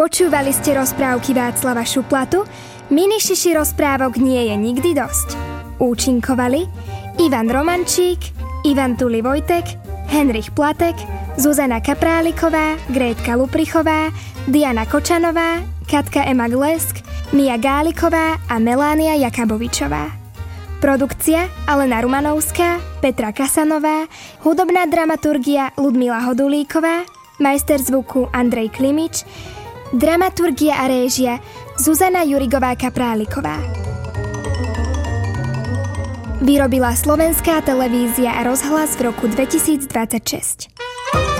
Počúvali ste rozprávky Václava Šuplatu? Mini šiši rozprávok nie je nikdy dosť. Účinkovali Ivan Romančík, Ivan Tuli Vojtek, Henrich Platek, Zuzana Kapráliková, Grétka Luprichová, Diana Kočanová, Katka Ema Glesk, Mia Gáliková a Melánia Jakabovičová. Produkcia Alena Rumanovská, Petra Kasanová, hudobná dramaturgia Ludmila Hodulíková, majster zvuku Andrej Klimič, dramaturgia a réžia Zuzana Jurigová Kapráliková. Vyrobila Slovenská televízia a rozhlas v roku 2026.